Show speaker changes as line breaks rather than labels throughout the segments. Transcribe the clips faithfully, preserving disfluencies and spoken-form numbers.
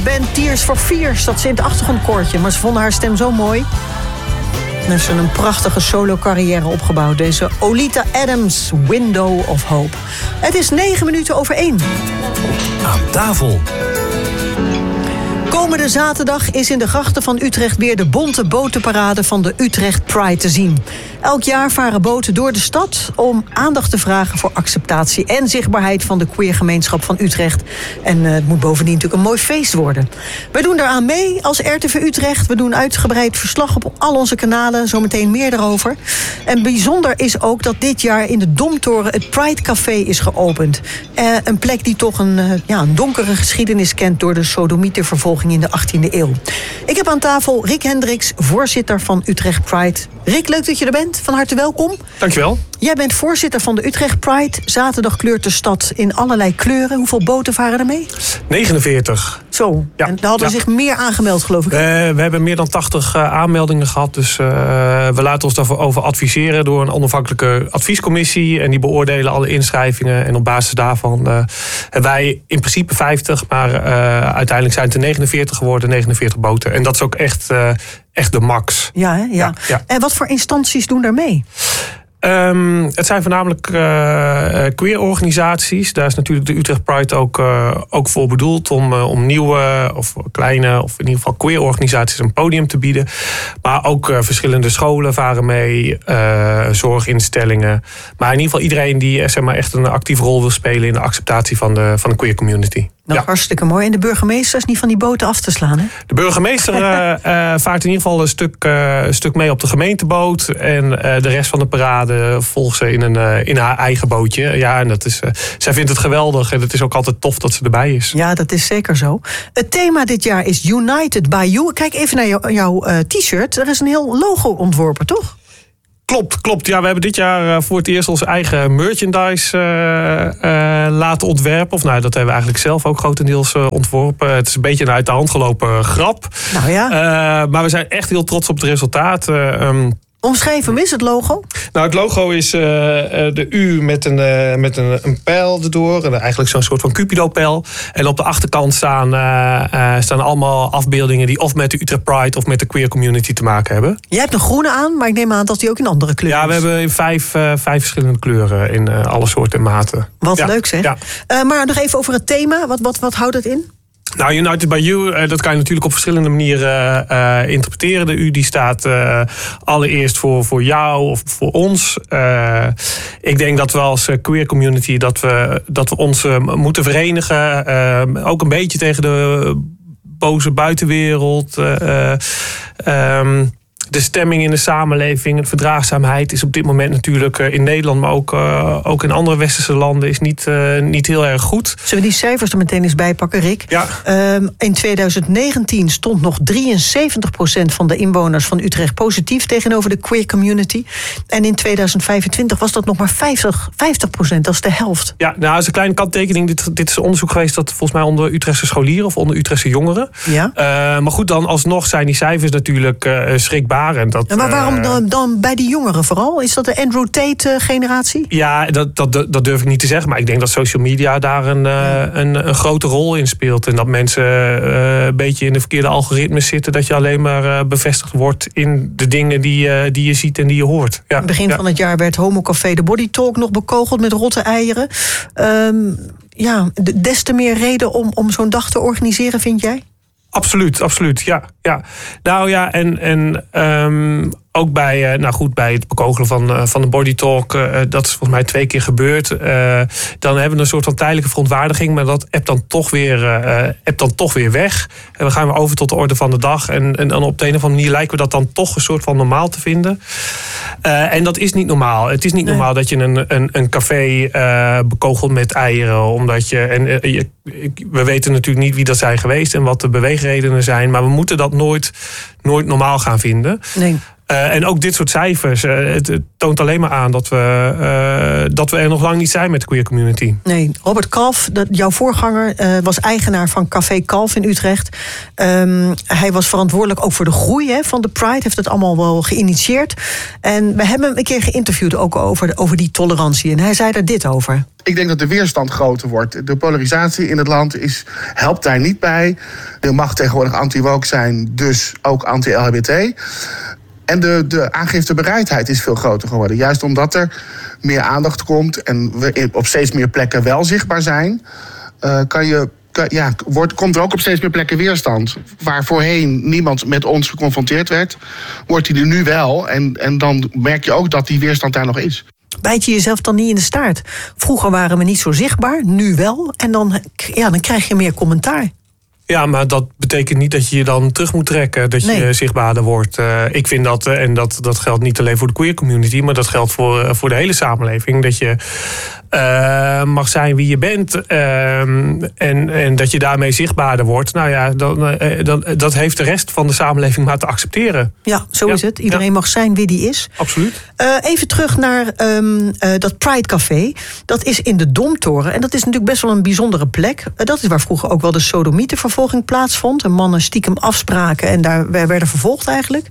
Band Tears for Fears, dat ze in het achtergrondkoortje. Maar ze vonden haar stem zo mooi. En heeft ze een prachtige solo-carrière opgebouwd. Deze Oleta Adams, Window of Hope. Het is negen minuten over één.
Aan tafel.
Komende zaterdag is in de grachten van Utrecht weer de bonte botenparade van de Utrecht Pride te zien. Elk jaar varen boten door de stad om aandacht te vragen voor acceptatie en zichtbaarheid van de queergemeenschap van Utrecht. En uh, het moet bovendien natuurlijk een mooi feest worden. Wij doen daaraan mee als R T V Utrecht. We doen uitgebreid verslag op al onze kanalen, zometeen meer daarover. En bijzonder is ook dat dit jaar in de Domtoren het Pride Café is geopend. Uh, een plek die toch een, uh, ja, een donkere geschiedenis kent door de sodemietenvervolging in de achttiende eeuw. Ik heb aan tafel Rick Hendricks, voorzitter van Utrecht Pride. Rick, leuk dat je er bent. Van harte welkom.
Dankjewel.
Jij bent voorzitter van de Utrecht Pride. Zaterdag kleurt de stad in allerlei kleuren. Hoeveel boten varen er mee?
negenenveertig.
Zo,
Ja.
en daar hadden
Ja.
zich meer aangemeld, geloof ik.
Uh, we hebben meer dan tachtig uh, aanmeldingen gehad. Dus uh, we laten ons daarover adviseren door een onafhankelijke adviescommissie. En die beoordelen alle inschrijvingen. En op basis daarvan uh, hebben wij in principe vijftig. Maar uh, uiteindelijk zijn het er negenenveertig geworden. negenenveertig boten. En dat is ook echt, uh, echt de max.
Ja, hè? Ja.
Ja, ja.
En wat voor instanties doen daar mee?
Um, het zijn voornamelijk uh, queer-organisaties. Daar is natuurlijk de Utrecht Pride ook, uh, ook voor bedoeld. Om, uh, om nieuwe of kleine of in ieder geval queer-organisaties een podium te bieden. Maar ook uh, verschillende scholen varen mee. Uh, zorginstellingen. Maar in ieder geval iedereen die uh, zeg maar, echt een actieve rol wil spelen in de acceptatie van de, van de queer community.
Nou,
ja.
Hartstikke mooi. En de burgemeester is niet van die boten af te slaan, hè?
De burgemeester uh, uh, vaart in ieder geval een stuk, uh, een stuk mee op de gemeenteboot. En uh, de rest van de parade volgt ze in, een, uh, in haar eigen bootje. Ja, en dat is, uh, zij vindt het geweldig. En het is ook altijd tof dat ze erbij is.
Ja, dat is zeker zo. Het thema dit jaar is United by You. Kijk even naar jou, jouw uh, t-shirt. Er is een heel logo ontworpen, toch?
Klopt, klopt. Ja, we hebben dit jaar voor het eerst onze eigen merchandise uh, uh, laten ontwerpen. Of nou, dat hebben we eigenlijk zelf ook grotendeels uh, ontworpen. Het is een beetje een uit de hand gelopen grap.
Nou ja.
Uh, maar we zijn echt heel trots op het resultaat. Uh, um,
Omschrijf hem, is het logo?
Nou, het logo is uh, de U met een, uh, met een, een pijl erdoor. En eigenlijk zo'n soort van Cupido-pijl. En op de achterkant staan, uh, uh, staan allemaal afbeeldingen die of met de Utrecht Pride of met de queer community te maken hebben.
Jij hebt een groene aan, maar ik neem aan dat die ook in andere kleuren
Ja, we
is.
hebben in vijf, uh, vijf verschillende kleuren in uh, alle soorten en maten.
Wat
ja.
leuk zeg.
Ja.
Uh, maar nog even over het thema. Wat, wat, wat houdt het in?
Nou, United by You, uh, dat kan je natuurlijk op verschillende manieren uh, interpreteren. De U die staat uh, allereerst voor, voor jou of voor ons. Uh, ik denk dat we als queer community dat we, dat we ons uh, moeten verenigen. Uh, ook een beetje tegen de boze buitenwereld. Uh, um, De stemming in de samenleving, de verdraagzaamheid is op dit moment natuurlijk in Nederland, maar ook, uh, ook in andere westerse landen is niet, uh, niet heel erg goed.
Zullen we die cijfers er meteen eens bij pakken, Rick?
Ja.
Um, in twintig negentien stond nog drieënzeventig procent van de inwoners van Utrecht positief tegenover de queer community. En in twintig vijfentwintig was dat nog maar vijftig procent, dat is de helft.
Ja, nou, dat is een kleine kanttekening. Dit, dit is een onderzoek geweest dat volgens mij onder Utrechtse scholieren of onder Utrechtse jongeren.
Ja.
Uh, maar goed, dan alsnog zijn die cijfers natuurlijk uh, schrikbaar. En dat,
ja, maar waarom
uh,
dan, dan bij die jongeren vooral? Is dat de Andrew Tate-generatie?
Ja, dat, dat, dat durf ik niet te zeggen. Maar ik denk dat social media daar een, uh, een, een grote rol in speelt. En dat mensen uh, een beetje in de verkeerde algoritmes zitten. Dat je alleen maar uh, bevestigd wordt in de dingen die, uh, die je ziet en die je hoort. Ja.
Begin
ja.
van het jaar werd Homocafé de Body Talk nog bekogeld met rotte eieren. Um, ja, des te meer reden om, om zo'n dag te organiseren, vind jij?
Absoluut, absoluut, ja. ja. Nou ja, en, en um, ook bij, uh, nou goed, bij het bekogelen van, uh, van de Body Talk, uh, dat is volgens mij twee keer gebeurd. Uh, dan hebben we een soort van tijdelijke verontwaardiging, maar dat appt dan toch weer, uh, appt dan toch weer weg. En dan gaan we over tot de orde van de dag. En, en dan op de een of andere manier lijken we dat dan toch een soort van normaal te vinden. Uh, en dat is niet normaal. Het is niet
nee.
normaal dat je een, een, een café uh, bekogelt met eieren, omdat je. En, uh, je we weten natuurlijk niet wie dat zijn geweest en wat de beweegredenen zijn, maar we moeten dat nooit, nooit normaal gaan vinden.
Nee.
Uh, en ook dit soort cijfers, uh, het, het toont alleen maar aan dat we, uh, dat we er nog lang niet zijn met de queer community.
Nee, Robert Kalf, dat, jouw voorganger, uh, was eigenaar van Café Kalf in Utrecht. Um, hij was verantwoordelijk ook voor de groei hè, van de Pride, heeft het allemaal wel geïnitieerd. En we hebben hem een keer geïnterviewd ook over, over die tolerantie. En hij zei daar dit over.
Ik denk dat de weerstand groter wordt. De polarisatie in het land is, helpt daar niet bij. Er mag tegenwoordig anti-woke zijn, dus ook anti-L H B T. En de, de aangiftebereidheid is veel groter geworden. Juist omdat er meer aandacht komt en we op steeds meer plekken wel zichtbaar zijn, uh, kan je, kan, ja, wordt, komt er ook op steeds meer plekken weerstand. Waar voorheen niemand met ons geconfronteerd werd, wordt die er nu wel. En, en dan merk je ook dat die weerstand daar nog is.
Bijt je jezelf dan niet in de staart? Vroeger waren we niet zo zichtbaar, nu wel. En dan, ja, dan krijg je meer commentaar.
Ja, maar dat betekent niet dat je je dan terug moet trekken. Dat je nee. zichtbaarder wordt. Uh, ik vind dat, uh, en dat, dat geldt niet alleen voor de queer community, maar dat geldt voor, uh, voor de hele samenleving. Dat je uh, mag zijn wie je bent. Uh, en, en dat je daarmee zichtbaarder wordt. Nou ja, dan, uh, dan, dat heeft de rest van de samenleving maar te accepteren.
Ja, zo ja. is het. Iedereen ja. mag zijn wie die is.
Absoluut.
Uh, even terug naar um, uh, dat Pride Café. Dat is in de Domtoren. En dat is natuurlijk best wel een bijzondere plek. Uh, dat is waar vroeger ook wel de sodemietenvervolging plaatsvond. En mannen stiekem afspraken en daar werden vervolgd eigenlijk.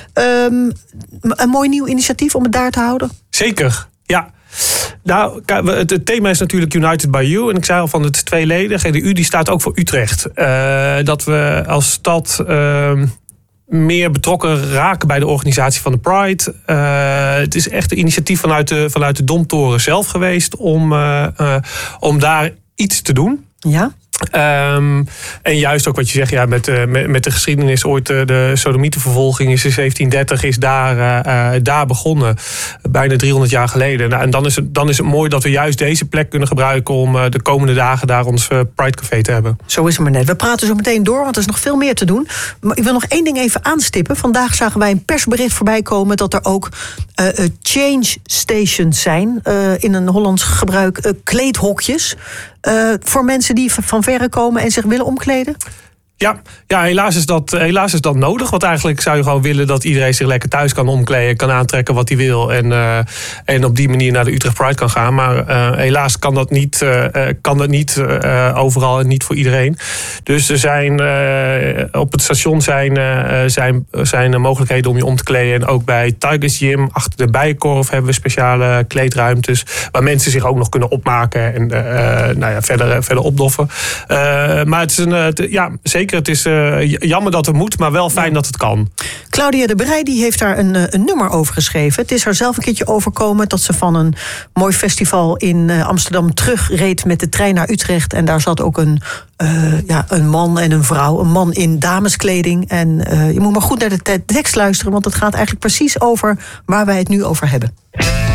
Um, een mooi nieuw initiatief om het daar te houden?
Zeker, ja. Nou, het, het thema is natuurlijk United by You. En ik zei al van het is tweeledig. En de U die staat ook voor Utrecht. Uh, dat we als stad Uh, meer betrokken raken bij de organisatie van de Pride. Uh, het is echt een initiatief vanuit de, vanuit de Domtoren zelf geweest om, uh, uh, om daar iets te doen.
Ja.
Um, en juist ook wat je zegt, ja, met, uh, met, met de geschiedenis ooit uh, de sodemietenvervolging is in zeventien dertig is daar, uh, uh, daar begonnen. Bijna driehonderd jaar geleden. Nou, en dan is, het, dan is het mooi dat we juist deze plek kunnen gebruiken om uh, de komende dagen daar ons uh, Pride Café te hebben.
Zo is het maar net. We praten zo meteen door, want er is nog veel meer te doen. Maar ik wil nog één ding even aanstippen. Vandaag zagen wij een persbericht voorbij komen dat er ook uh, uh, change stations zijn. Uh, in een Hollands gebruik uh, kleedhokjes. Uh, voor mensen die van verre komen en zich willen omkleden?
Ja, ja helaas, is dat, helaas is dat nodig. Want eigenlijk zou je gewoon willen dat iedereen zich lekker thuis kan omkleden, kan aantrekken wat hij wil. En, uh, en op die manier naar de Utrecht Pride kan gaan. Maar uh, helaas kan dat niet, uh, kan dat niet uh, overal en niet voor iedereen. Dus er zijn uh, op het station zijn, uh, zijn, zijn mogelijkheden om je om te kleden. En ook bij Tigers Gym, achter de Bijenkorf, hebben we speciale kleedruimtes. Waar mensen zich ook nog kunnen opmaken en uh, nou ja, verder, verder opdoffen. Uh, maar het is een, uh, ja, zeker. Het is uh, jammer dat het moet, maar wel fijn dat het kan.
Claudia de Breij die heeft daar een, een nummer over geschreven. Het is haar zelf een keertje overkomen dat ze van een mooi festival in uh, Amsterdam terugreed met de trein naar Utrecht. En daar zat ook een, uh, ja, een man en een vrouw. Een man in dameskleding. En uh, je moet maar goed naar de te- tekst luisteren, want het gaat eigenlijk precies over waar wij het nu over hebben.